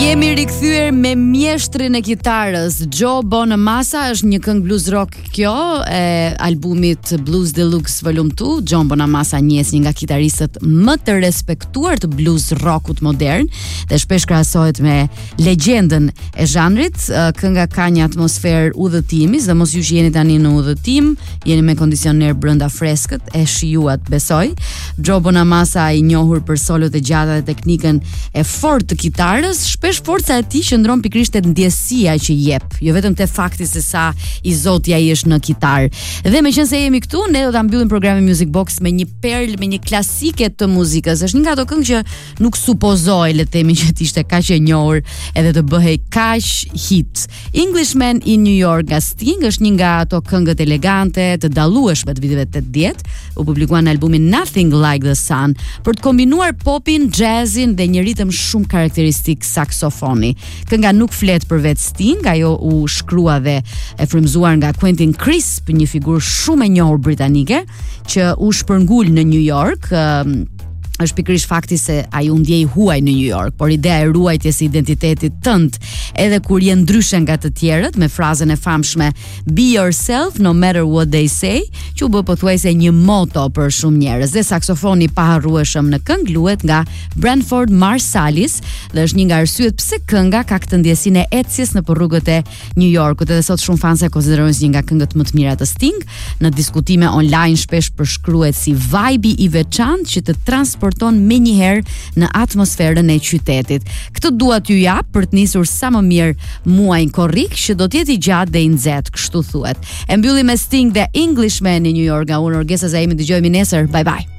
Jemi rikthyer me mjeshtrin e kitarës. Joe Bonamassa është një këngë blues rock kjo e albumit Blues Deluxe Volume 2. John Bonamassa njihet një nga kitaristët më të respektuar të blues rockut modern dhe shpesh krahasohet me legjendën e zhanrit. Kënga ka një atmosferë udhëtimi, dhe mos ju jeni tani në udhëtim, jeni me kondicioner brenda freskët, e shijuat besoj. Joe Bonamassa i njohur për solot e gjata dhe teknikën e fortë të kitarës, shpesh forca e tij qëndron pikërisht te ndjesia që jep, jo vetëm te fakti se sa i zoti ai është në kitar. Dhe meqense jemi këtu, ne do ta mbyllim programin Music Box me një perl, me një klasike të muzikës. Është një nga ato këngë që nuk supozoj, le të themi, që të ishte kaq e njohur edhe të bëhej kaq hit. Englishman in New York nga Sting është një nga ato këngët elegante të dallueshme të viteve 80, u publikua në albumin Nothing Like the Sun, për të kombinuar popin, jazzin dhe një ritëm shumë karakteristik saksofoni. Kënga nuk flet për vetë Sting, ajo u shkrua dhe e frymzuar nga Quentin Crisp, një figurë shumë e njohur britanike që u shpërngul në New York. Është pikërisht fakti se ai u ndjej huaj në New York, por ideja e ruajtjes së identitetit tënd, edhe kur je ndryshe nga të tjerët, me frazën e famshme Be yourself no matter what they say, që u bë pothuajse një moto për shumë njerëz. Dhe saksofoni i paharrueshëm në këngë luhet nga Branford Marsalis dhe është një nga arsyet pse kënga ka këtë ndjesinë e ecjes në rrugët e New Yorkut. Edhe sot shumë fansë e konsiderojnë si një nga këngët më të mira të Sting. Në diskutime online shpesh përshkruhet si vibe i veçantë që të transporton me njëherë në atmosferën e qytetit. Këtë dua t'ju jap për të nisur sa më mirë muajin korrik, që do të jetë i gjatë dhe i nxehtë, kështu thuhet. E mbyllim me Sting dhe Englishman in New York nga unë Orgesa Zaimi. Dëgjojmë nesër. Bye bye.